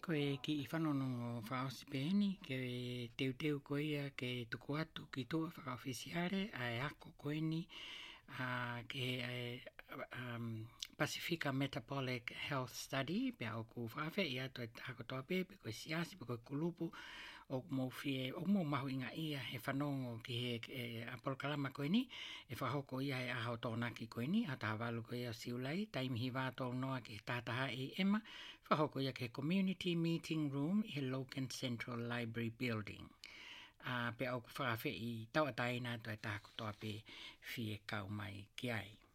Koe ki I whanono whaosi pēni, ke teu koe ia ke tuku atu ki toa whakaofisiare, ai ako koe ni, ke Pacifica Metabolic Health Study, pia o ku whawhe I ato e tako toa pe koe siasi, pe koe kulupu, o mo fie, o mo mahu inga ia he whanongo ki he apolokalama koe ni, e whahoko ia he aho tōna ki koe ni, a tawalu koe ia siulai, taimihi wātou noa ki tātaha e ema, whahoko ia ke community meeting room I Logan Central Library Building. Pe au ku whawhe I tau ataina to e tako toa pe fie kau mai ki ai.